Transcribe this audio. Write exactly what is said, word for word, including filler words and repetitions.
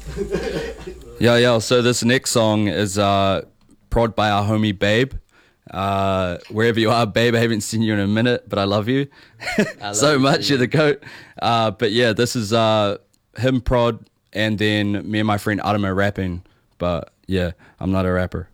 Yo, yo, so this next song is uh, prod by our homie Babe. Uh, wherever you are, Babe, I haven't seen you in a minute, but I love you love so you much. too, You're the goat. Uh, but yeah, this is uh, him prod, and then me and my friend Adamo rapping. But yeah, I'm not a rapper.